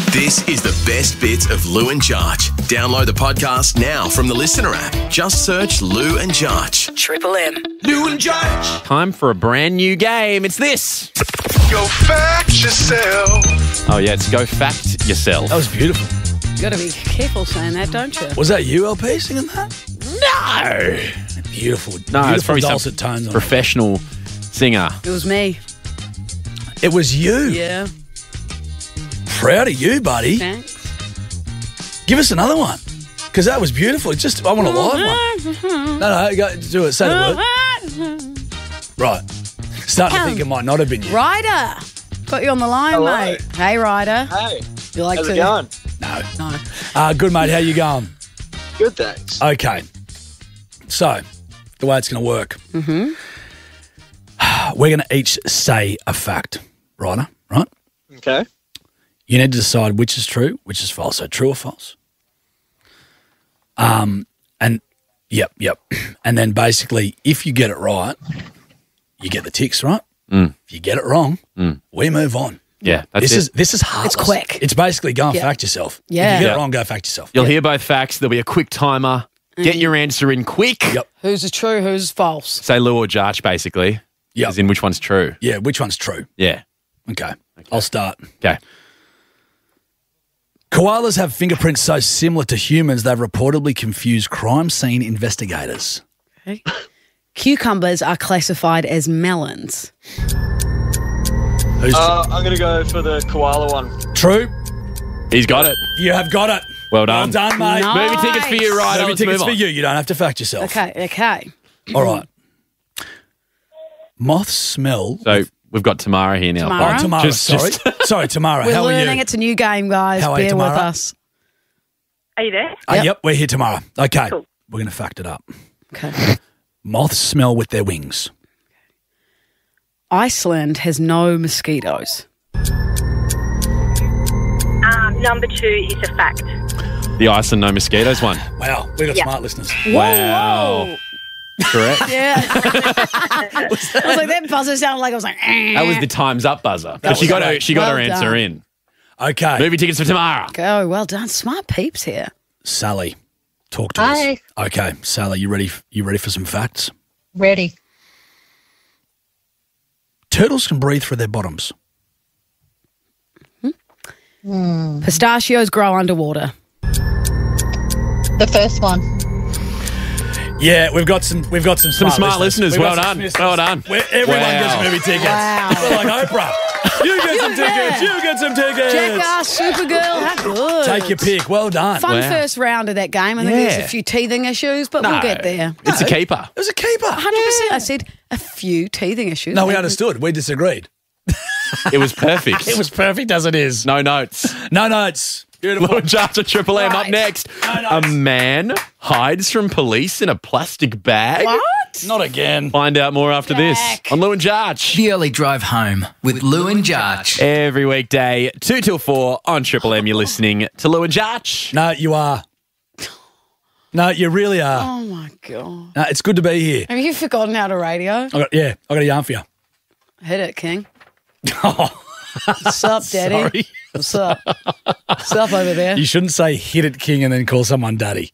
This is the best bits of Lou and Jarch. Download the podcast now from the Listener app. Just search Lou and Jarch. Triple M. Lou and Jarch. Time for a brand new game. It's this. Go fact yourself. Oh, yeah, it's Go Fact Yourself. That was beautiful. You got to be careful saying that, don't you? Was that you, LP, singing that? No. Beautiful. No, it's beautiful probably dulcet some tones on professional singer. It was me. it. was you. Yeah. Proud of you, buddy. Thanks. Give us another one. Because that was beautiful. It's just, I want a live one. No, go, do it. Say the word. Right. Starting to think it might not have been you. Ryder. Got you on the line, Hello. mate. Hey, Ryder. Hey, You like how's to? it going? No. Good, mate. How you going? Good, thanks. Okay. So, the way it's going to work. We're going to each say a fact. Right? Okay. You need to decide which is true, which is false. So true or false. And yep. And then basically, if you get it right, you get the ticks, right? If you get it wrong, we move on. Yeah, that's it. This is heartless. It's quick. It's basically go and Yeah. fact yourself. Yeah. If you get Yeah. it wrong, go fact yourself. You'll hear both facts. There'll be a quick timer. Get your answer in quick. Yep. Who's is true, who's false? Say Lou or Jarch, basically. Yep. As in which one's true. Yeah, which one's true? Yeah. Okay. I'll start. Okay. Koalas have fingerprints so similar to humans they've reportedly confused crime scene investigators. Okay. Cucumbers are classified as melons. Who's I'm going to go for the koala one. true? He's got it. You have got it. Well done. Well done, mate. Nice. Movie tickets for you, right? Movie Let's tickets move for on. you. You don't have to fact yourself. Okay. All right. Moths smell. So we've got Tamara here now. Tamara? Oh, Tamara, Just- sorry. just- Sorry, Tamara. We're how are learning. you? It's a new game, guys. How are you, Bear with Tamara? us. Are you there? Yep. Yep, we're here tomorrow. Okay. Cool. We're going to fact it up. Okay. Moths smell with their wings. Iceland has no mosquitoes. Number 2 is a fact. The Iceland no mosquitoes one. Wow, we got Yeah. smart listeners. Wow. Correct. Yeah. I was like, that buzzer sounded like I was like, That was the time's up buzzer. But was she got great. her Well answer done. in. Okay. Movie tickets for Tamara. Oh, well done. Smart peeps here. Sally, talk to Hi. us. Okay, Sally, you ready? You ready for some facts? Ready. Turtles can breathe through their bottoms. Pistachios grow underwater. The first one. Yeah, we've got some smart listeners. We've Well got some done. listeners. Well done. Everyone Wow. gets movie tickets. Wow. We're like Oprah. You get some tickets. You get some tickets. Jackass, Supergirl, how good. Take your pick. Well done. Fun Wow. first round of that game. I think Yeah. there's a few teething issues, but we'll get there. It's a keeper. It was a keeper. 100%. I said a few teething issues. No, we understood. We disagreed. It was perfect. It was perfect as it is. No notes. No notes. Beautiful. Lord Jarch at Triple M. Up Right. next, No a notes. man hides from police in a plastic bag. What? Not again. Find out more after this Jack. on Lou and Jarch. The early drive home with Lou and Jarch. Every weekday, 2 till 4 on Triple M. You're listening to Lou and Jarch. No, you are. No, you really are. Oh, my God. No, it's good to be here. Have you forgotten how to radio? I got a yarn for you. Hit it, King. Oh, What's up, Daddy? sorry. What's up? What's up over there? You shouldn't say hit it, King, and then call someone daddy.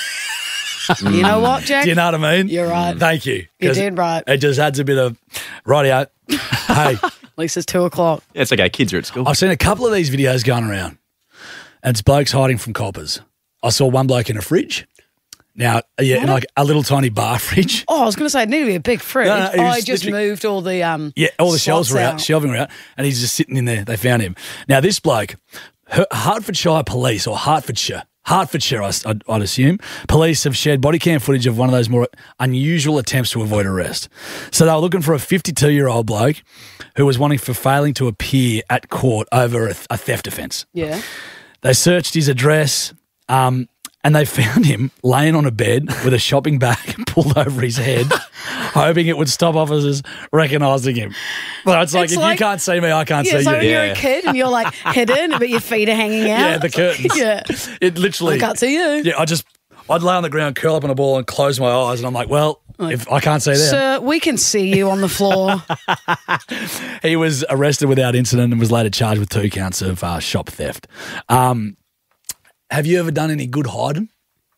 You know what, Jack? Do you know what I mean? You're right. Thank you. You 'Cause did right. It just adds a bit of, rightio. Hey, At least it's 2 o'clock. It's okay. Kids are at school. I've seen a couple of these videos going around, and it's blokes hiding from coppers. I saw one bloke in a fridge. Now, yeah, in like a little tiny bar fridge. Oh, I was going to say, it needed to be a big fridge. No, it was I just literally- moved all the Yeah, all the shelves slots were out, shelving were out, and he's just sitting in there. They found him. Now, this bloke, Hertfordshire Police, or Hertfordshire, I'd assume, police have shared body cam footage of one of those more unusual attempts to avoid arrest. So they were looking for a 52-year-old bloke who was wanting for failing to appear at court over a theft offence. Yeah. They searched his address, and they found him laying on a bed with a shopping bag pulled over his head, hoping it would stop officers recognising him. But it's like, It's if like- you can't see me, I can't Yeah, see so you. when you're Yeah. a kid and you're like hidden, but your feet are hanging out. Yeah, the curtains. Yeah. It literally. I can't see you. Yeah, I'd lay on the ground, curl up in a ball and close my eyes, and I'm like, well, If I can't say that. Sir, we can see you on the floor. He was arrested without incident and was later charged with 2 counts of shop theft. Have you ever done any good hiding?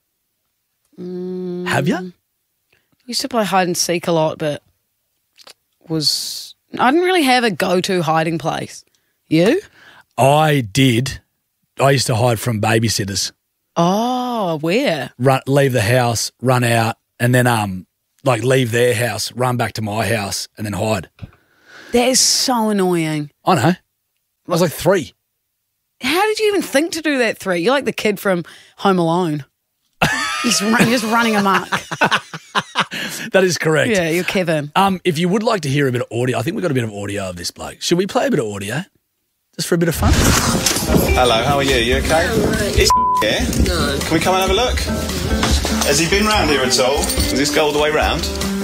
Have you? Used to play hide and seek a lot, but I didn't really have a go-to hiding place. You? I did. I used to hide from babysitters. Oh, where? Leave the house, run out, and then leave their house, run back to my house, and then hide. That is so annoying. I know. I was like 3. How did you even think to do that 3? You're like the kid from Home Alone. You're just running amok. That is correct. Yeah, you're Kevin. If you would like to hear a bit of audio, I think we've got a bit of audio of this bloke. Should we play a bit of audio? Just for a bit of fun? Hello, how are you? You okay? Is here? No. Can we come and have a look? Has he been round here at all? Does this go all the way round?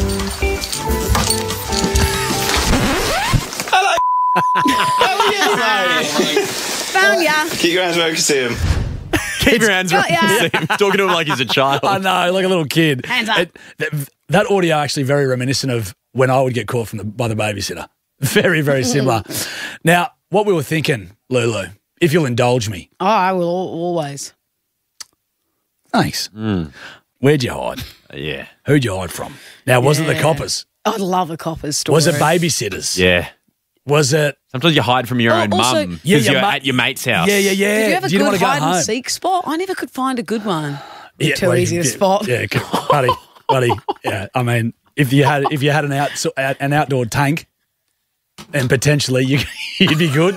Hello. How are you, mate? Found ya. Keep your hands where you can see him. Keep your hands got around ya. him. Talking to him like he's a child. I know, like a little kid. Hands up. That audio actually very reminiscent of when I would get caught by the babysitter. Very, very similar. Now, what we were thinking, Lulu, if you'll indulge me. Oh, I will always. Thanks. Where'd you hide? Yeah. Who'd you hide from? Now, was it the coppers? I'd love a copper's story. Was it babysitters? Yeah. Was it? Sometimes you hide from your own also- mum Yeah, because your you're mu- at your mate's house. Yeah. Did you have a didn't good want to go hide home. and seek spot? I never could find a good one. Too well, easy to spot. Yeah, buddy. Yeah, I mean, if you had an outdoor tank, then potentially you'd be good.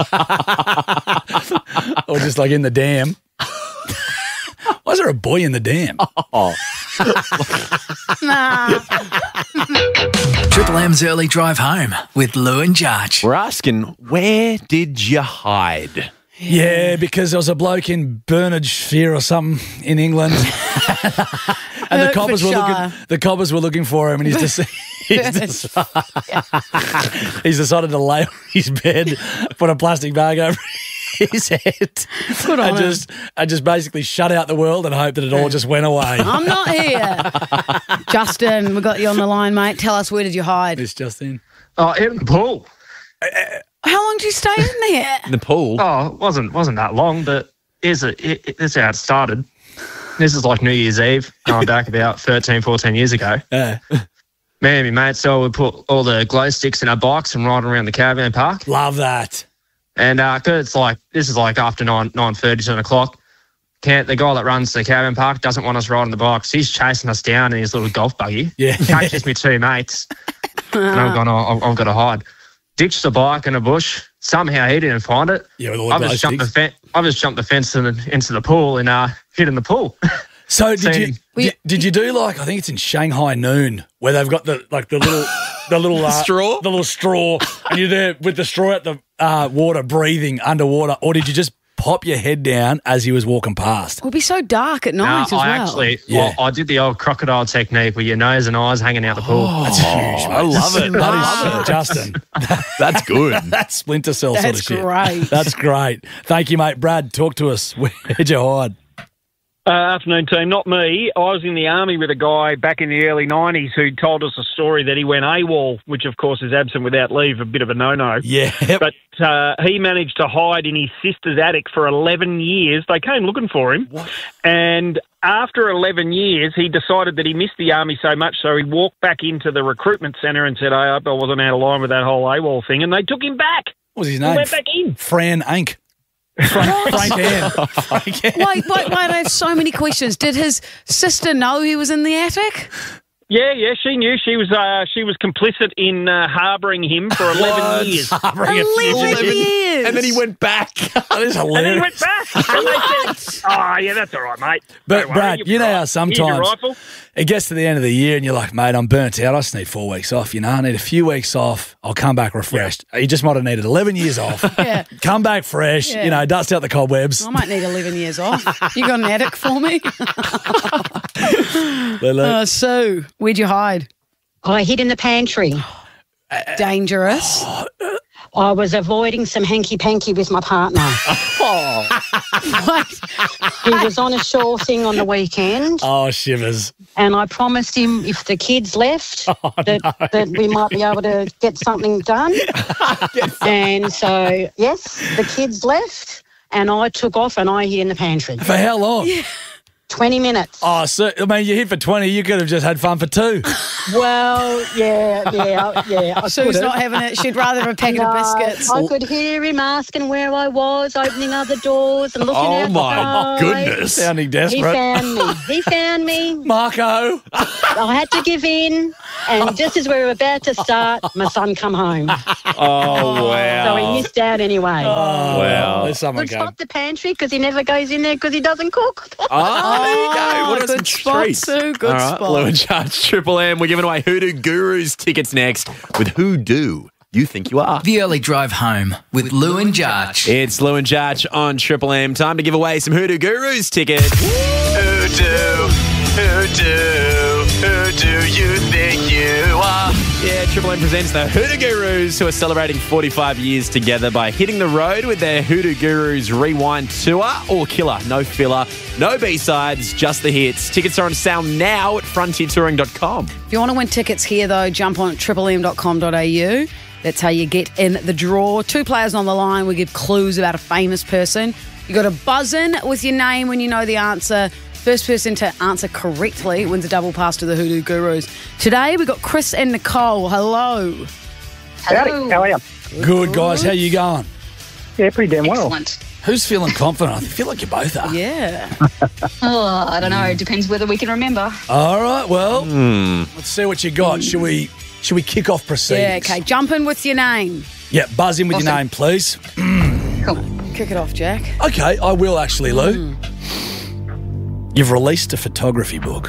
Or just like in the dam. Why is there a boy in the dam? Nah. Triple M's early drive home with Lou and Jarch. We're asking, where did you hide? Yeah, because there was a bloke in Bernardshire or something in England, and the coppers were looking for him, and he's decided to lay on his bed, put a plastic bag over his head, Good on him. and just basically shut out the world and hope that it all just went away. I'm not here. Justin, we got you on the line, mate. Tell us, where did you hide? It's Justin. Oh, in the pool. How long did you stay in there? In the pool? Oh, it wasn't that long, but this is how it started. This is like New Year's Eve, going back about 13, 14 years ago. Yeah. Me and my mate, so we put all the glow sticks in our bikes and ride around the caravan park. Love that. And cause this is like after 9:30, 10 o'clock. The guy that runs the caravan park doesn't want us riding the bikes. He's chasing us down in his little golf buggy. Yeah. Catches me 2 mates. And I'm going, I've got to hide. Ditched the bike in a bush. Somehow he didn't find it. Yeah, with all the I glow just jumped sticks. the fence into the pool and hit in the pool. So did you do like, I think it's in Shanghai Noon, where they've got the little Straw? the little straw, and you're there with the straw at the water, breathing underwater, or did you just pop your head down as he was walking past? It would be so dark at night as well. I did the old crocodile technique where your nose and eyes hanging out the pool. That's huge, mate. I love it. That is Justin. That's good. That's Splinter Cell sort of That's shit. great. That's great. Thank you, mate. Brad, talk to us. Where'd you hide? Afternoon, team. Not me. I was in the army with a guy back in the early 90s who told us a story that he went AWOL, which, of course, is absent without leave, a bit of a no-no. Yeah. But he managed to hide in his sister's attic for 11 years. They came looking for him. What? And after 11 years, he decided that he missed the army so much, so he walked back into the recruitment centre and said, I hope I wasn't out of line with that whole AWOL thing. And they took him back. What was his He name? went back in. Fran Ank. Frank Ann. Wait, I have so many questions. Did his sister know he was in the attic? Yeah, she knew. She was complicit in harbouring him for 11 years. 11 years. And then he went back. That is And then he hilarious. went back. And they said, oh, yeah, that's all right, mate. But, Don't worry, Brad, you'll you be know right. how Here's your sometimes rifle. it gets to the end of the year and you're like, mate, I'm burnt out. I just need 4 weeks off, I need a few weeks off. I'll come back refreshed. You just might have needed 11 years off. Yeah. Come back fresh, Yeah. dust out the cobwebs. I might need 11 years off. You got an attic for me? So, where'd you hide? I hid in the pantry. Dangerous. I was avoiding some hanky-panky with my partner. He was on a shore thing on the weekend. Oh, shivers. And I promised him if the kids left that we might be able to get something done. And so, yes, the kids left and I took off and I hid in the pantry. For how long? 20 minutes. Oh, so, I mean, you hit for 20. You could have just had fun for 2. Well, yeah. I Sue's could've. not having it. She'd rather have a packet of biscuits. I could hear him asking where I was, opening other doors and looking out Oh, the my side. goodness. Sounding desperate. He found me. Marco. I had to give in. And just as we were about to start, my son come home. Oh, wow. So he missed out anyway. Wow. There's someone Good going. spot the pantry because he never goes in there because he doesn't cook. Oh, there you go. What a good spot, treat. Sue. Good All right, spot. Lou and Judge, Triple M. We're giving away Hoodoo Gurus tickets next with Who Do You Think You Are? The Early Drive Home with Lou and Judge. It's Lou and Judge on Triple M. Time to give away some Hoodoo Gurus tickets. Who do you think you are? Yeah, Triple M presents the Hoodoo Gurus, who are celebrating 45 years together by hitting the road with their Hoodoo Gurus Rewind Tour. All killer, no filler, no B-sides, just the hits. Tickets are on sale now at frontiertouring.com. If you want to win tickets here, though, jump on triplem.com.au. That's how you get in the draw. 2 players on the line. We give clues about a famous person. You got to buzz in with your name when you know the answer. First person to answer correctly wins a double pass to the Hoodoo Gurus. Today, we've got Chris and Nicole. Hello. Howdy. How are you? Good, guys. How you going? Yeah, pretty damn well. Excellent. Who's feeling confident? I feel like you both are. Yeah. Oh, I don't know. It depends whether we can remember. All right, well, let's see what you got. Should we kick off proceedings? Yeah, okay. Jump in with your name. Yeah, buzz in with your name, please. Cool. Kick it off, Jack. Okay, I will actually, Lou. You've released a photography book.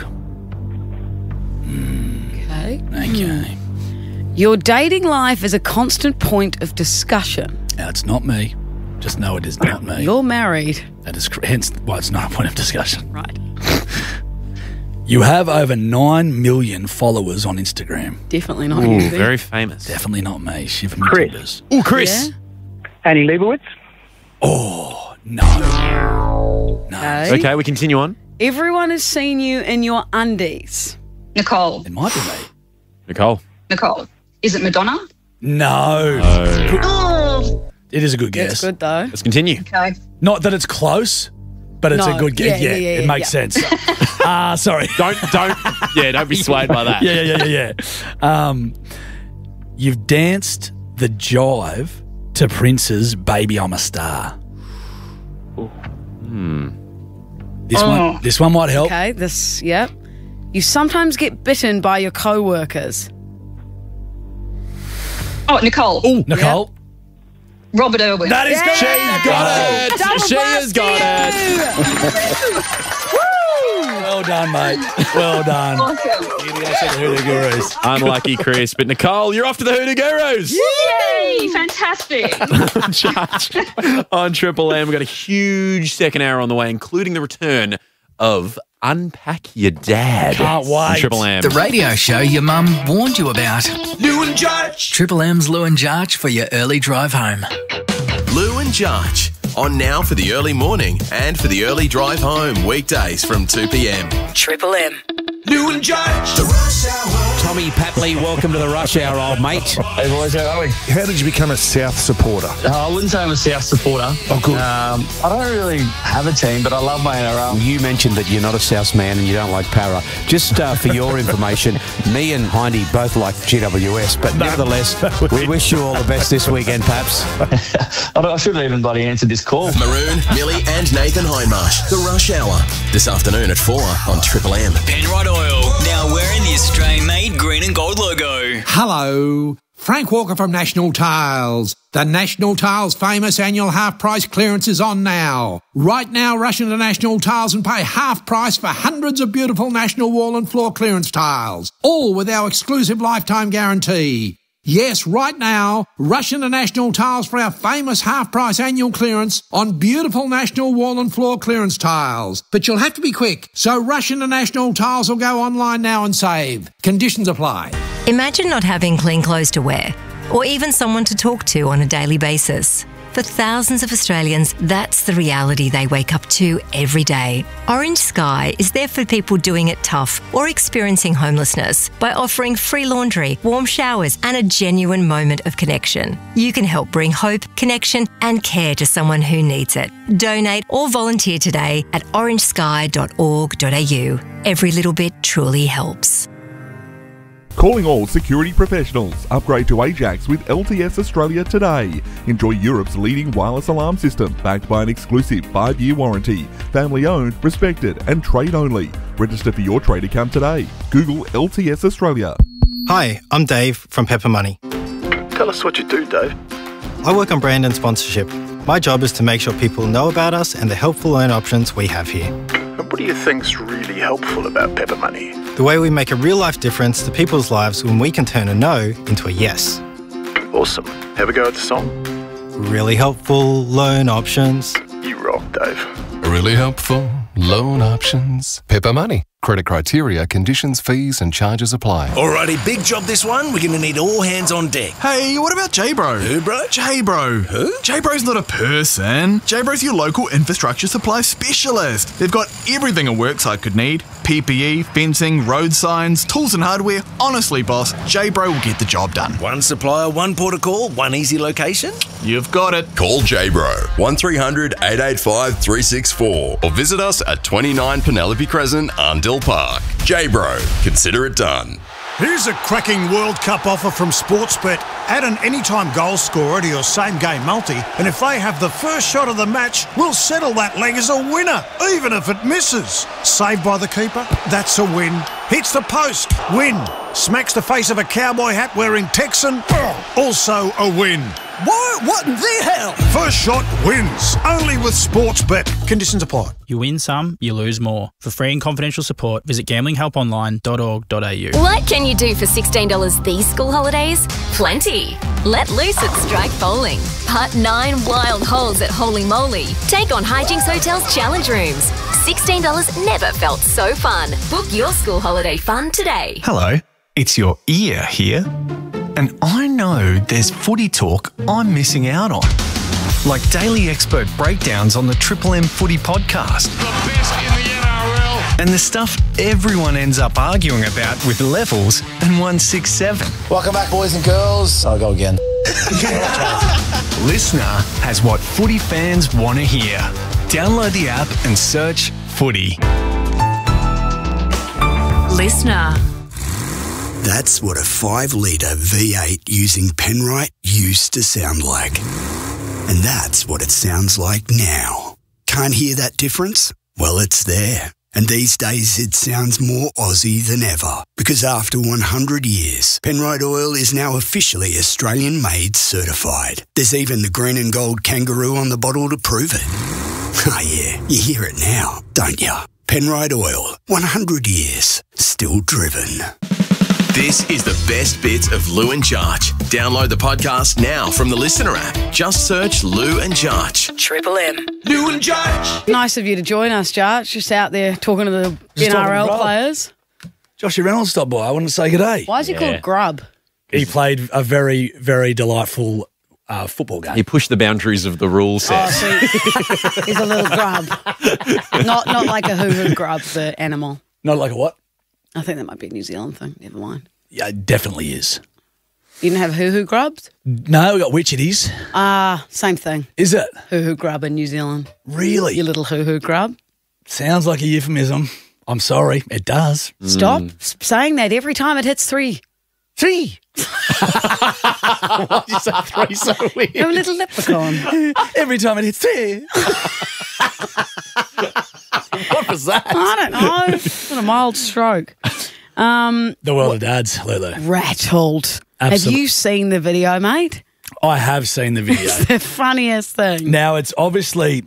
Okay. Okay. Your dating life is a constant point of discussion. Now, it's not me. Just know it is not me. You're married. That is hence why it's not a point of discussion. Right. You have over 9 million followers on Instagram. Definitely not Ooh, you. very famous. Definitely not me. Shiver me Chris. timbers. Ooh, Chris. Annie Leibovitz? Oh, no. Okay. Okay, we continue on. Everyone has seen you in your undies. Nicole. It might be me. Nicole. Nicole. Is it Madonna? No. Oh. It is a good guess. It's good, though. Let's continue. Okay. Not that it's close, but it's No. a good guess. Yeah, It makes sense. Sorry. Don't be swayed by that. Yeah. You've danced the jive to Prince's Baby I'm a Star. This one might help. Okay, yep. You sometimes get bitten by your co-workers. Oh, Nicole. Oh, Nicole. Robert Irwin. That is good. She has got it. Well done, mate. Well done. Hoodoo Gurus. Unlucky, Chris. But Nicole, you're off to the Hoodoo Gurus. Yay! Fantastic. Judge on Triple M. We've got a huge second hour on the way, including the return of Unpack Your Dad. Can't wait. On Triple M. The radio show your mum warned you about. Lou and Judge. Triple M's Lou and Judge for your early drive home. Lou and Judge. On now for the early morning and for the early drive home. Weekdays from 2 p.m. Triple M. Lou and Judge. The Rush Hour. Tommy Papley, welcome to the Rush Hour, old mate. Hey boys, how are we? How did you become a South supporter? I wouldn't say I'm a South supporter. Oh, good. I don't really have a team, but I love my NRL. You mentioned that you're not a South man and you don't like Para. Just for your information, me and Hindy both like GWS, but nevertheless, we wish you all the best this weekend, Paps. I should have even bloody answered this call. Maroon, Millie and Nathan Hindmarsh. The Rush Hour. This afternoon at 4 on Triple M. Penrite Oil, now wearing the Australian-made green and gold logo. Hello, Frank Walker from National Tiles. The National Tiles famous annual half-price clearance is on now. Right now, rush into National Tiles and pay half price for hundreds of beautiful National wall and floor clearance tiles, all with our exclusive lifetime guarantee. Yes, right now, rush into National Tiles for our famous half-price annual clearance on beautiful National wall and floor clearance tiles. But you'll have to be quick, so rush into National Tiles or go online now and save. Conditions apply. Imagine not having clean clothes to wear, or even someone to talk to on a daily basis. For thousands of Australians, that's the reality they wake up to every day. Orange Sky is there for people doing it tough or experiencing homelessness by offering free laundry, warm showers, and a genuine moment of connection. You can help bring hope, connection, and care to someone who needs it. Donate or volunteer today at orangesky.org.au. Every little bit truly helps. Calling all security professionals. Upgrade to Ajax with LTS Australia today. Enjoy Europe's leading wireless alarm system, backed by an exclusive 5-year warranty. Family owned, respected, and trade only. Register for your trade account today. Google LTS Australia. Hi, I'm Dave from Pepper Money. Tell us what you do, Dave. I work on brand and sponsorship. My job is to make sure people know about us and the helpful loan options we have here. And what do you think's really helpful about Pepper Money? The way we make a real-life difference to people's lives when we can turn a no into a yes. Awesome. Have a go at the song. Really helpful loan options. You rock, Dave. Really helpful loan options. Pepper Money. Credit criteria, conditions, fees and charges apply. Alrighty, big job this one. We're going to need all hands on deck. Hey, what about J-Bro? Who, bro? J-Bro. Who? J-Bro's not a person. J-Bro's your local infrastructure supply specialist. They've got everything a worksite could need. PPE, fencing, road signs, tools and hardware. Honestly, boss, J-Bro will get the job done. One supplier, one port of call, one easy location. You've got it. Call J-Bro 1300 885 364 or visit us at 29 Penelope Crescent, Arndell Park. J-Bro, consider it done. Here's a cracking World Cup offer from Sportsbet. Add an anytime goal scorer to your same game multi, and if they have the first shot of the match, we'll settle that leg as a winner, even if it misses. Saved by the keeper? That's a win. Hits the post? Win. Smacks the face of a cowboy hat wearing Texan? Also a win. What in the hell? First shot wins. Only with Sportsbet. Conditions apply. You win some, you lose more. For free and confidential support, visit gamblinghelponline.org.au. What can you do for $16 these school holidays? Plenty. Let loose at Strike Bowling. Putt 9 wild holes at Holy Moly. Take on Hijinks Hotel's challenge rooms. $16 never felt so fun. Book your school holiday fun today. Hello, it's your ear here. And I know there's footy talk I'm missing out on. Like daily expert breakdowns on the Triple M Footy podcast. The best in the NRL. And the stuff everyone ends up arguing about with Levels and 167. Welcome back, boys and girls. I'll go again. Listener has what footy fans want to hear. Download the app and search Footy. Listener. That's what a 5-litre V8 using Penrite used to sound like. And that's what it sounds like now. Can't hear that difference? Well, it's there. And these days it sounds more Aussie than ever. Because after 100 years, Penrite Oil is now officially Australian-made certified. There's even the green and gold kangaroo on the bottle to prove it. Oh yeah, you hear it now, don't you? Penrite Oil, 100 years, still driven. This is the best bits of Lou and Jarch. Download the podcast now from the Listener app. Just search Lou and Jarch. Triple M. Lou and Jarch. Nice of you to join us, Jarch. Just out there talking to the NRL players. Joshie Reynolds stopped by. I wanted to say good day. Why is he called Grub? He played a very, very delightful football game. He pushed the boundaries of the rule set. Oh, see, he's a little grub. Not like a hoo-hoo grub, the animal. Not like a what? I think that might be a New Zealand thing. Never mind. Yeah, it definitely is. You didn't have hoo-hoo grubs? No, we got witchetties. Same thing. Is it? Hoo-hoo grub in New Zealand. Really? You little hoo-hoo grub. Sounds like a euphemism. I'm sorry, it does. Stop saying that every time it hits 3. 3. Why did you say 3 so weird? You're a little leprechaun. Every time it hits 3. What was that? I don't know. What a mild stroke. The world of dads, Lulu. Rattled. Absolutely. Have you seen the video, mate? I have seen the video. It's the funniest thing. Now, it's obviously,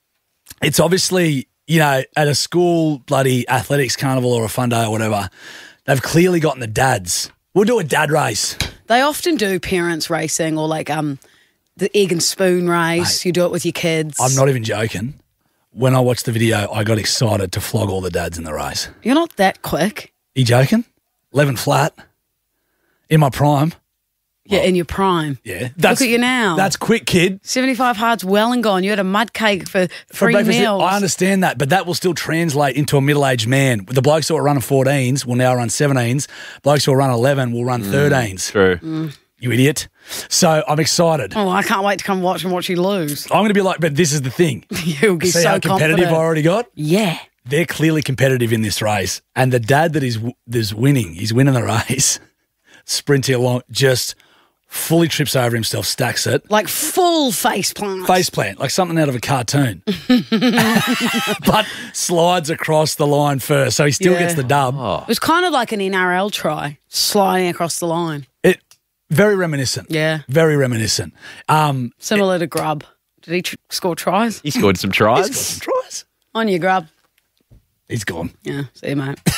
you know, at a school bloody athletics carnival or a fun day or whatever, they've clearly gotten the dads. We'll do a dad race. They often do parents racing or like the egg and spoon race. You do it with your kids. I'm not even joking. When I watched the video, I got excited to flog all the dads in the race. You're not that quick. You joking? 11 flat. In my prime. Yeah, in your prime. Yeah. Look at you now. That's quick, kid. 75 hard's well and gone. You had a mud cake for three breakfast. meals. I understand that, but that will still translate into a middle-aged man. The blokes who are running 14s will now run 17s. Blokes who are running 11 will run 13s. True. You idiot. So I'm excited. Oh, I can't wait to come watch you lose. I'm going to be like, but this is the thing. You'll be See so how competitive confident. I already got? Yeah. They're clearly competitive in this race. And the dad that is winning, he's winning the race, sprinting along, just fully trips over himself, stacks it. Like full face plant. Face plant, like something out of a cartoon. But slides across the line first, so he still gets the dub. It was kind of like an NRL try, sliding across the line. Very reminiscent. Yeah. Very reminiscent. Similar to Grubb. Did he score tries? He scored some tries. He's got some tries. On you, Grubb. He's gone. Yeah, see you, mate.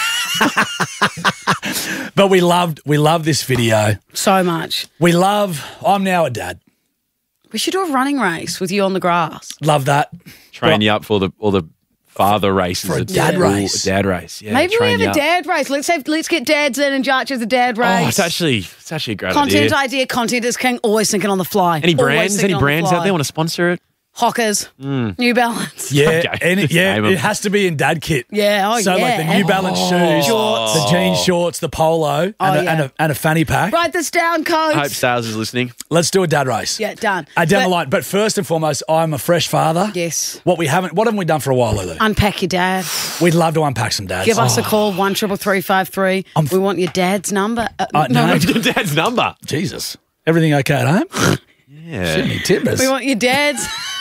But we loved this video. So much. I'm now a dad. We should do a running race with you on the grass. Love that. Train you up for all the father races. For a dad race. Dad race, yeah. Maybe we train have you a up. dad race. Let's get dads in and Jarch as a dad race. Oh, it's actually a great Content idea. content is king. Always thinking on the fly. Any Always brands thinking on the out fly. there want to sponsor it? Hockers, New Balance. Yeah, Okay. and Name 'em. it has to be in dad kit. Yeah, So like the New Balance shoes, Shorts. the jean shorts, the polo, and a fanny pack. Write this down, coach. I hope Sales is listening. Let's do a dad race. Yeah, done. Down the line. But first and foremost, I'm a fresh father. Yes. What haven't we done for a while, Lulu? Unpack your dad. We'd love to unpack some dads. Give us a call, 133353. We want your dad's number. No. Your dad's number. Jesus. Everything okay at home? Yeah. Jimmy Timbers. We want your dad's.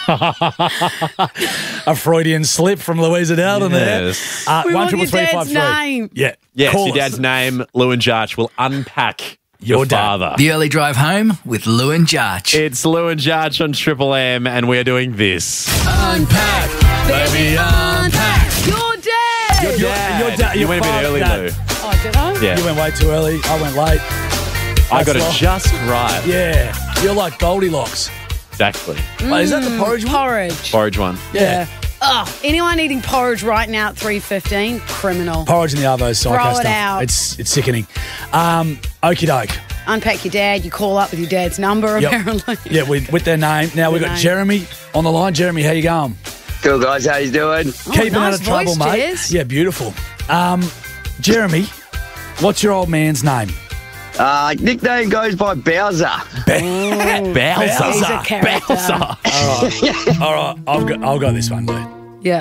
A Freudian slip from Louisa Dowden Yes. there. We want your dad's 133353. name. Yeah. Yes, Call your us. dad's name, Lou and Jarch, will unpack your dad. father. The early drive home with Lou and Jarch. It's Lou and Jarch on Triple M, and we're doing this. Unpack, baby, unpack. Your dad. Your dad. You your went a bit father- early, dad. Lou. Oh, did I? Yeah. You went way too early. I went late. I got it That's just right. Yeah. You're like Goldilocks. Exactly. Wait, is that the porridge one? Porridge. Porridge one. Yeah. Oh, anyone eating porridge right now at 3:15? Criminal. Porridge in the Arvo psycho Throw it stuff. out. It's sickening. Okie doke. Unpack your dad. You call up with your dad's number, Yep. apparently. Yeah, with their name. Now we've got name. Jeremy on the line. Jeremy, how you going? Cool, guys. How you doing? Keeping nice out of trouble, voice, mate. Jez. Yeah, beautiful. Jeremy, what's your old man's name? Nickname goes by Bowser. Bowser. He's a character. All right, I've got this one, Lou. Yeah.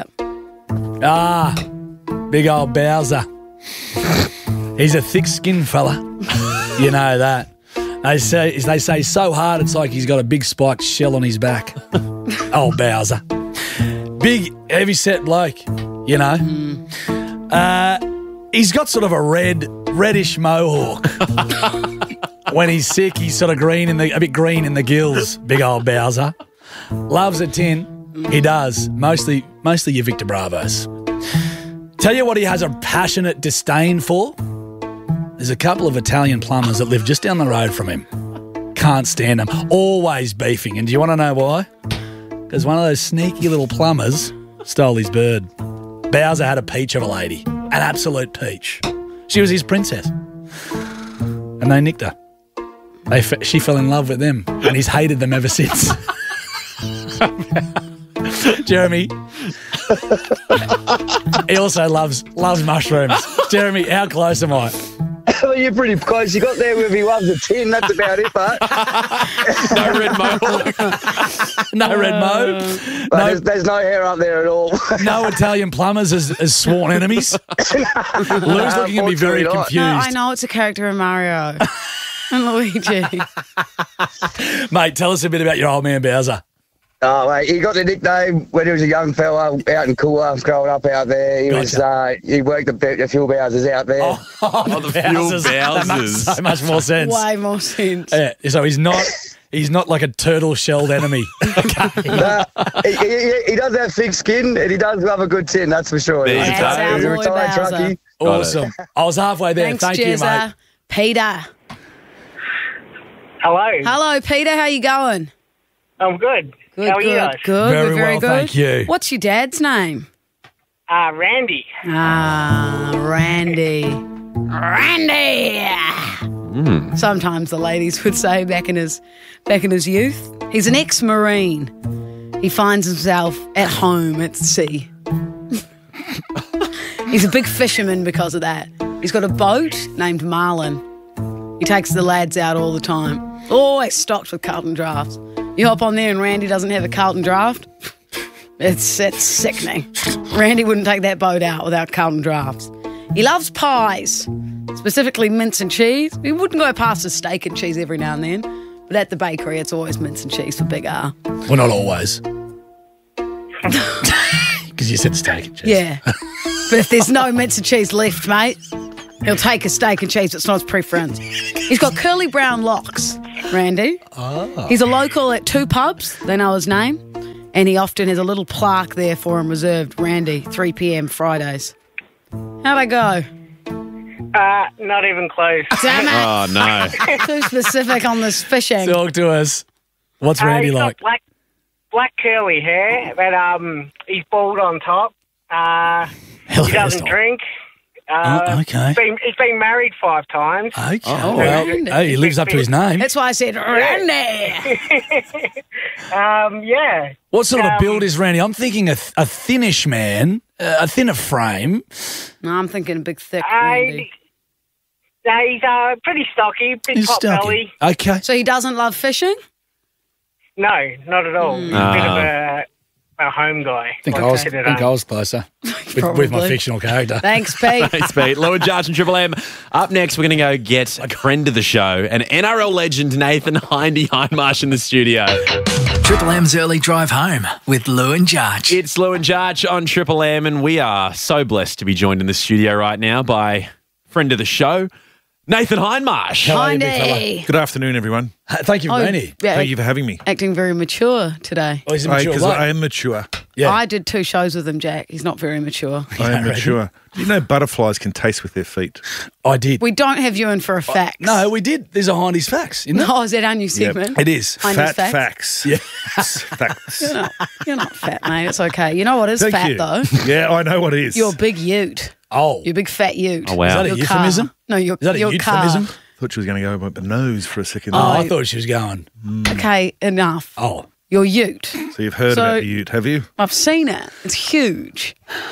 Big old Bowser. He's a thick-skinned fella. You know that. They say so hard it's like he's got a big spiked shell on his back. Old Bowser. Big, heavy-set bloke, you know. He's got sort of a reddish mohawk. When he's sick, he's sort of a bit green in the gills, big old Bowser. Loves a tin. He does. Mostly your Victor Bravos. Tell you what he has a passionate disdain for? There's a couple of Italian plumbers that live just down the road from him. Can't stand them. Always beefing. And do you want to know why? Because one of those sneaky little plumbers stole his bird. Bowser had a peach of a lady. An absolute peach. She was his princess. And they nicked her. She fell in love with them. And he's hated them ever since. Jeremy. He also loves mushrooms. Jeremy, how close am I? Well, you're pretty close. You got there with he loves a tin. That's about it, but No red mohawk. No red mo. but there's no hair up there at all. No Italian plumbers as sworn enemies. Lou's looking at me very unfortunately not. confused. No, I know it's a character in Mario and Luigi. Mate, tell us a bit about your old man Bowser. Oh, mate, he got the nickname when he was a young fella out in Coolah, growing up out there. He worked a few Bowsers out there. The fuel That makes Bowsers. so much more sense. Way more sense. Yeah, so he's not like a turtle-shelled enemy. Nah, he does have thick skin and he does love a good tin, that's for sure. There you He's go. a Boy retired Bowser. truckie. Awesome. I was halfway there. Thanks, Thank you, mate. Jezza. Peter. Hello. Hello, Peter. How you going? I'm good. Good, How are good, you guys? good. Very We're very well, good. thank you. What's your dad's name? Randy. Randy. Randy. Sometimes the ladies would say back in his youth. He's an ex-Marine. He finds himself at home at sea. He's a big fisherman because of that. He's got a boat named Marlin. He takes the lads out all the time. Always stocked with Carlton drafts. You hop on there and Randy doesn't have a Carlton draft. It's sickening. Randy wouldn't take that boat out without Carlton drafts. He loves pies, specifically mince and cheese. He wouldn't go past a steak and cheese every now and then, but at the bakery it's always mince and cheese for Big R. Well, not always. Because you said steak and cheese. Yeah. But if there's no mince and cheese left, mate, he'll take a steak and cheese. It's not his preference. He's got curly brown locks, Randy. Oh. He's a local at 2 pubs. They know his name. And he often has a little plaque there for him reserved. Randy, 3 p.m. Fridays. How'd I go? Not even close. Damn it. Oh, no. Too specific on this fishing. Talk to us. What's Randy he's like? got black curly hair, but he's bald on top. He doesn't drink. Okay. He's been married 5 times. Okay. Oh, well, hey, he lives up to his name. That's why I said Randy. Yeah. What sort of a build is Randy? I'm thinking a thinnish man, a thinner frame. No, I'm thinking a big, thick Randy. No, he's pretty stocky, big He's pot stocky. belly. Okay. So he doesn't love fishing? No, not at all. He's a bit of a home guy. I think I was closer with my fictional character. Thanks, Pete. Thanks, Pete. Lou and Jarch and Triple M. Up next, we're going to go get a friend of the show, an NRL legend, Nathan Hindmarsh in the studio. Triple M's early drive home with Lou and Jarch. It's Lou and Jarch on Triple M, and we are so blessed to be joined in the studio right now by friend of the show, Nathan Hindmarsh. How are you, big fella? Good afternoon, everyone. Thank you, Randy. Yeah, Thank you for having me. acting very mature today. Oh, he's mature. Because I am mature. Yeah. I did 2 shows with him, Jack. He's not very mature. I am mature. Do you know butterflies can taste with their feet? I did. We don't have you in for a fact. No, we did. There's a Hindy's Facts, isn't it? Oh, is that our new segment? It is. Hindy's Fat Facts? facts. Yes. Facts. You're not fat, mate. It's okay. You know what is Thank fat, you. though? Yeah, I know what it is. Your big ute. Oh. Your big fat ute. Oh, wow. Is that a Your euphemism? car. No, your, Is that a your euphemism? car. Thought she was going to go about the nose for a second. Oh, I thought she was going. Okay, enough. Oh. Your ute. So you've heard about the ute, have you? I've seen it. It's huge.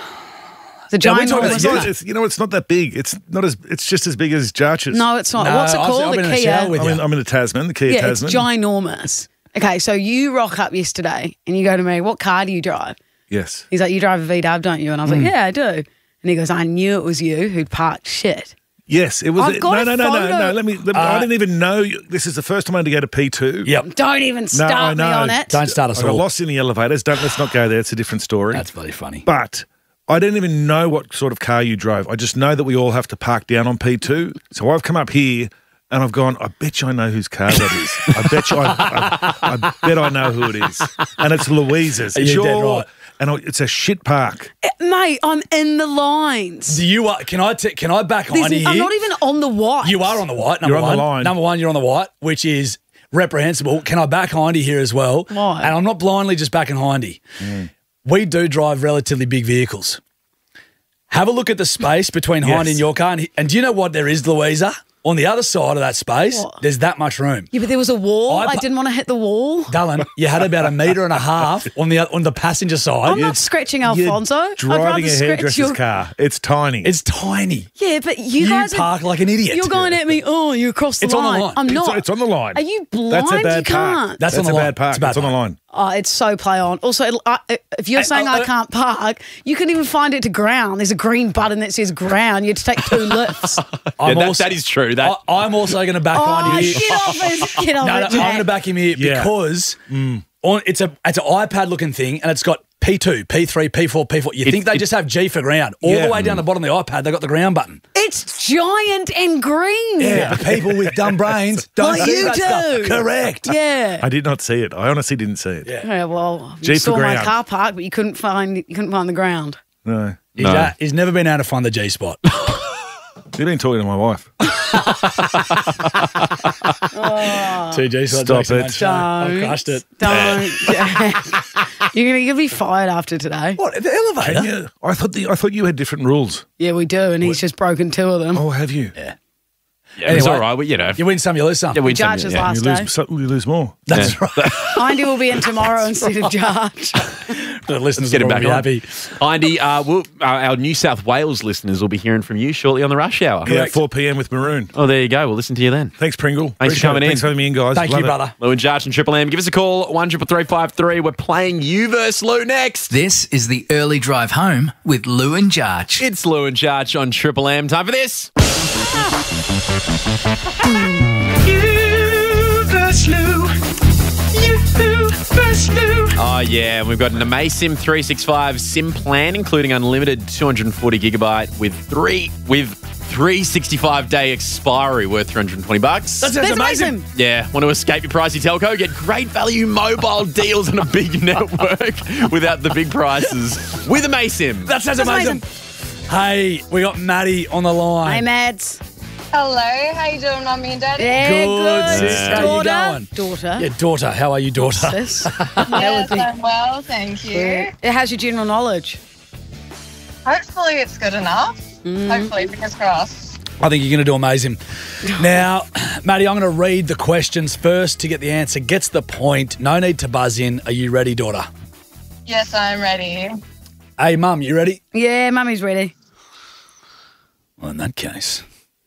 The Yeah, we're talking ginormous. about- it's not that big. It's not as. It's just as big as Jarch's. No, it's not. No, What's it I've called? been in The a shower Kia. with I'm in the Tasman, the Kia Yeah, Tasman. it's ginormous. Okay, so you rock up yesterday and you go to me, what car do you drive? Yes. He's like, you drive a VW, don't you? And I was like, yeah, I do. And he goes, I knew it was you who'd parked shit. Yes, it was. I've got a no. photo. Let me. I didn't even know. This is the first time I had to go to P2. Yep. Don't even start me on it. Don't start us I got all. lost in the elevators. Let's not go there. It's a different story. That's bloody funny. But I didn't even know what sort of car you drove. I just know that we all have to park down on P2. So I've come up here and I've gone, I bet you I know whose car that is. I bet you I bet I know who it is. And it's Louisa's. It's You're dead right. And it's a shit park. Mate, I'm in the lines. Do you? Can I back Hindy here? I'm not even on the white. You are on the white. You're Number on the one. line. Number one, you're on the white, which is reprehensible. Can I back Hindy here as well? Why? And I'm not blindly just backing Hindy. We do drive relatively big vehicles. Have a look at the space between Yes. Hindy and your car. And do you know what there is, Louisa? On the other side of that space, What? there's that much room. Yeah, but there was a wall. I didn't want to hit the wall. Dylan, you had about 1.5 meters on the passenger side. I'm not scratching Alfonso. I'd Driving rather a scratch hairdresser's your... car. It's tiny. It's tiny. Yeah, but you guys park like an idiot. You're going at me, oh, you crossed the It's on line. the line. I'm not. It's on the line. Are you blind? That's a bad you park. can't. That's on a the line. bad park. It's a bad It's on the park. line. Oh, it's so play on. Also, if you're saying I can't park, you can even find it to ground. There's a green button that says ground. You have to take 2 lifts. That is true. I'm also going to back Oh, Hindy here. get off it. Get off No, it, I'm going to Jack. back him here because it's an iPad looking thing and it's got P2, P3, P4, P4. You think they just have G for ground. All the way down the bottom of the iPad, they got the ground button. It's giant and green. Yeah, but people with dumb brains don't Like see you that stuff. do. Correct. Yeah. I did not see it. I honestly didn't see it. Yeah, well, G you for saw my ground. car park, but you couldn't find the ground. No. He's never been able to find the G spot. You've been talking to my wife. 2 G spots. Stop Jackson, it. I crushed it. Don't. You're gonna be fired after today. What, the elevator? Yeah, I thought you had different rules. Yeah, we do, and he's just broken 2 of them. Oh, have you? Yeah. Yeah, it's all right. You know, you win some, you lose some. Yeah, win Judge's some, yeah. last day. You lose more. That's right. Indy will be in tomorrow instead of Judge. The listeners Get him will back be on. happy. Indy, our New South Wales listeners will be hearing from you shortly on the Rush Hour. Yeah, 4 p.m. with Maroon. Oh, there you go. We'll listen to you then. Thanks, Pringle. Thanks for coming in. Thanks for having me in, guys. Thank Love you, it. brother. Lou and Jarch and Triple M. Give us a call, 133353. We're playing You vs. Lou next. This is the early drive home with Lou and Jarch. It's Lou and Jarch on Triple M. Time for this. You versus Lou. You versus Lou. Oh, yeah. We've got an Amasim 365 SIM plan, including unlimited 240 gigabyte with 365-day expiry worth $320. That sounds amazing. Yeah. Want to escape your pricey telco? Get great value mobile deals on a big network without the big prices with Amasim. That sounds amazing. Hey, we got Maddie on the line. Hey, Mads. Hello, how you doing, Mummy and Daddy? Yeah, good. Sis. How you going? Daughter. Yeah, daughter. How are you, daughter? Yes, I'm well, thank you. How's your general knowledge? Hopefully it's good enough. Hopefully, fingers crossed. I think you're going to do amazing. Now, Maddie, I'm going to read the questions first to get the answer. Gets the point. No need to buzz in. Are you ready, daughter? Yes, I'm ready. Hey, Mum, you ready? Yeah, Mummy's ready. Well, in that case.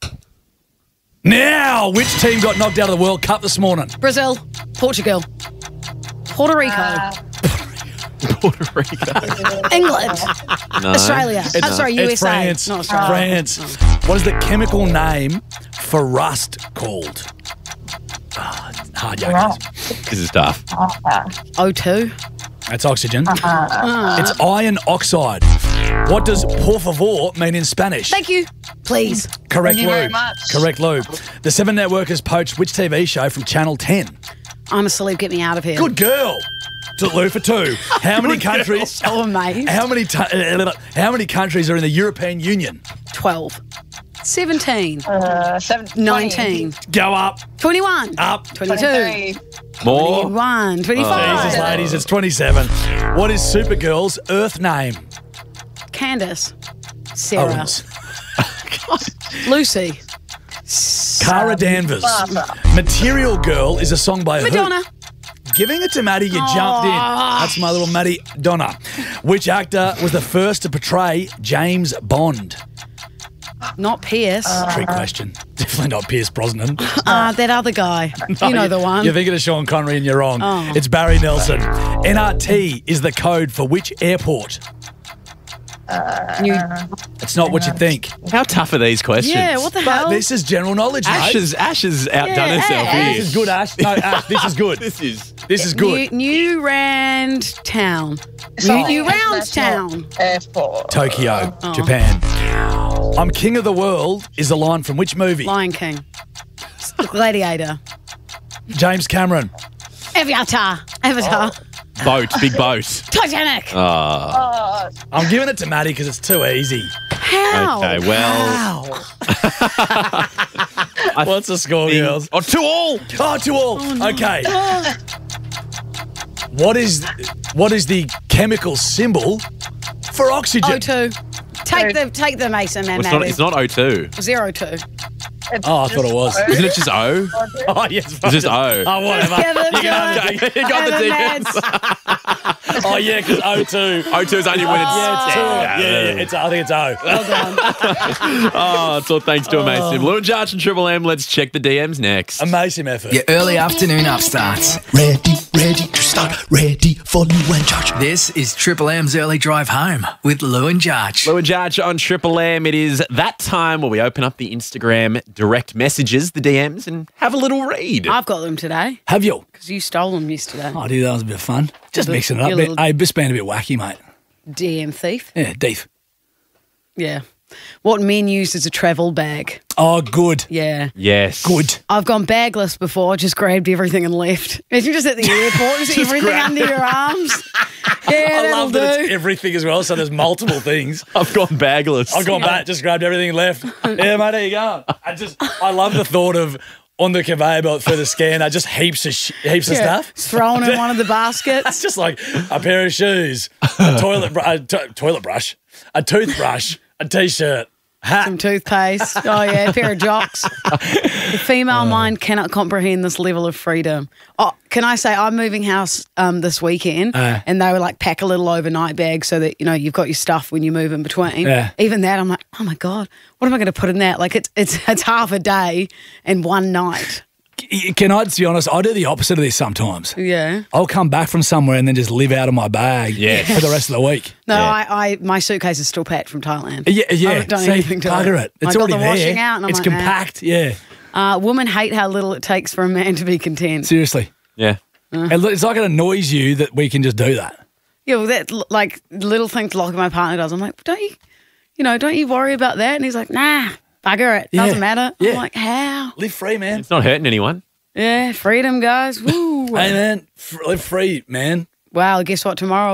Now, which team got knocked out of the World Cup this morning? Brazil, Portugal, Puerto Rico, Puerto Rico. England, No. Australia. I'm sorry, USA. It's France. Not Australia. France. What is the chemical name for rust called? Hard yakers. This is tough. O2. That's oxygen. It's iron oxide. What does por favor mean in Spanish? Thank you. Please. Correct, Thank you Lou. very much. Correct, Lou. The Seven Networkers poached which TV show from Channel 10? I'm asleep. Get me out of here. Good girl. To Lou for 2. How many countries? So amazed. How many countries are in the European Union? 12. 17. 20. 19. Go up. 21. Up. 22. 23. More. 21. 25. Jesus, ladies, it's 27. What is Supergirl's Earth name? Candace. Sarah. Owens. Lucy. Cara Danvers. Material Girl is a song by Madonna. who? Giving it to Maddie, you jumped in. That's my little Maddie Donna. Which actor was the first to portray James Bond? Not Pierce. Trick question. Definitely not Pierce Brosnan. That other guy. You know the one. You're thinking of Sean Connery and you're wrong. Oh. It's Barry Nelson. NRT is the code for which airport? It's not what you think. How tough are these questions? Yeah, what the But hell? this is general knowledge, mate. Ash has outdone Yeah, herself Ash. here. This is good, Ash. No, Ash, this is good. This This is good. New Rand Town. New Round Town. Airport. Tokyo, Oh. Japan. I'm king of the world is the line from which movie? Lion King. Gladiator. James Cameron. Avatar. Boat, big boat. Titanic. I'm giving it to Maddie because it's too easy. How? Okay, well. What's the score, girls? Oh, 2-all. Oh, 2-all. Okay. What is the chemical symbol for oxygen? O2. Take the Mason and Well, it's not O2. 02. Oh, I thought it was. Isn't it just O? Oh, yes. It's just O. Oh, whatever. Kevin, You got the difference. Oh, yeah, because O2. O2 is only when it's... Yeah, it's two. I think it's O. Oh, it's all thanks to Amasim. Lou and Jarch and Triple M. Let's check the DMs next. Amazing effort. Your early afternoon upstarts. Ready to start, ready for Lou and Jarch. This is Triple M's early drive home with Lou and Jarch. Lou and Jarch on Triple M. It is that time where we open up the Instagram direct messages, the DMs, and have a little read. I've got them today. Have you? Because you stole them yesterday. Oh, dude, that was a bit of fun. Just mixing it up. your little- Hey, just being a bit wacky, mate. DM thief. Yeah, deep. Yeah. What men use as a travel bag. Oh, good. Yeah. Yes. Good. I've gone bagless before, just grabbed everything and left. Imagine just at the airport, just everything under your arms. Yeah, I that'll love that do. it's everything as well, so there's multiple things. I've gone bagless. I've gone back, just grabbed everything and left. Yeah, mate, there you go. I love the thought of on the conveyor belt for the scanner, just heaps of stuff. Thrown in one of the baskets. It's just like a pair of shoes, a toilet brush, a toothbrush, a T-shirt, some toothpaste. Oh, yeah, a pair of jocks. The female mind cannot comprehend this level of freedom. Oh, can I say I'm moving house this weekend and they were like, pack a little overnight bag so that, you've got your stuff when you move in between. Yeah. Even that, I'm like, oh, my God, what am I going to put in that? Like, it's half a day and one night. Can I just be honest? I do the opposite of this sometimes. Yeah. I'll come back from somewhere and then just live out of my bag for the rest of the week. No, my suitcase is still packed from Thailand. Yeah. I haven't done anything to it. It's I already got the there. washing out and I'm it's like, compact. Yeah. Women hate how little it takes for a man to be content. Seriously. Yeah. It's like it annoys you that we can just do that. Yeah, well, that like little things like my partner does. I'm like, don't you worry about that? And he's like, nah, bugger it. Doesn't matter. Yeah. I'm like, how? Live free, man. It's not hurting anyone. Yeah, freedom, guys. Woo. Hey, man, live free, man. Wow, guess what? Tomorrow